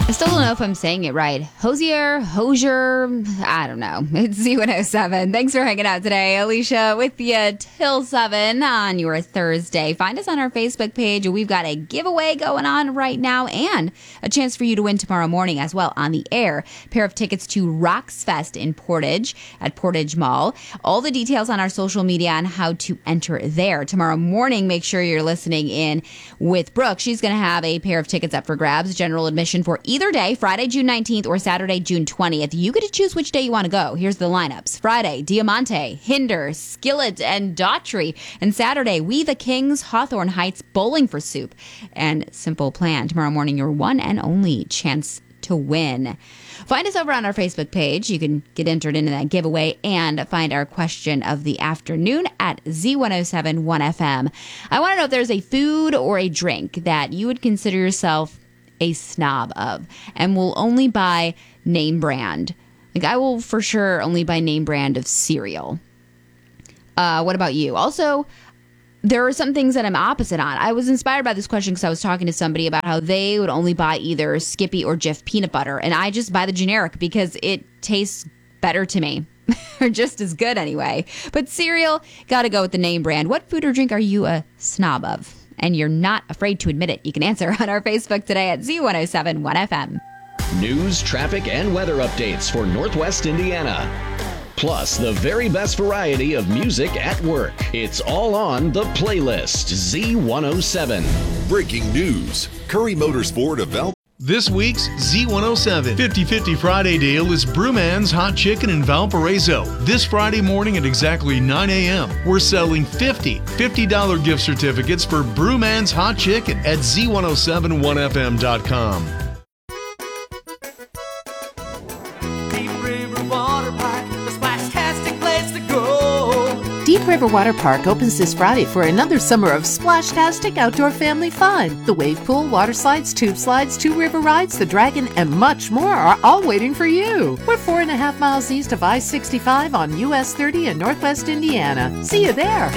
I still don't know if I'm saying it right. Hosier, I don't know. It's Z107. Thanks for hanging out today. Alicia with you till 7 on your Thursday. Find us on our Facebook page. We've got a giveaway going on right now and a chance for you to win tomorrow morning as well on the air. A pair of tickets to Rocks Fest in Portage at Portage Mall. All the details on our social media on how to enter there. Tomorrow morning, make sure you're listening in with Brooke. She's going to have a pair of tickets up for grabs. General admission for either day, Friday, June 19th or Saturday, June 20th. You get to choose which day you want to go. Here's the lineups. Friday, Diamante, Hinder, Skillet, and Daughtry. And Saturday, We the Kings, Hawthorne Heights, Bowling for Soup, and Simple Plan. Tomorrow morning, your one and only chance to win. Find us over on our Facebook page. You can get entered into that giveaway and find our question of the afternoon at Z1071FM. I want to know if there's a food or a drink that you would consider yourself a snob of and will only buy name brand. Like, I will for sure only buy name brand of cereal. What about you? Also, there are some things that I'm opposite on. I was inspired by this question because I was talking to somebody about how they would only buy either Skippy or Jif peanut butter, and I just buy the generic because it tastes better to me. Or just as good anyway. But cereal, gotta go with the name brand. What food or drink are you a snob of? And you're not afraid to admit it. You can answer on our Facebook today at Z1071FM. News, traffic, and weather updates for Northwest Indiana. Plus, the very best variety of music at work. It's all on the playlist, Z107. Breaking news. Curry Motorsport of Valparaiso. This week's Z107 50-50 Friday deal is Brewman's Hot Chicken in Valparaiso. This Friday morning at exactly 9 a.m., we're selling $50 gift certificates for Brewman's Hot Chicken at Z1071FM.com. Deep River Water Park opens this Friday for another summer of splashtastic outdoor family fun. The wave pool, water slides, tube slides, two river rides, the dragon, and much more are all waiting for you. We're 4.5 miles east of I-65 on US 30 in Northwest Indiana. See you there.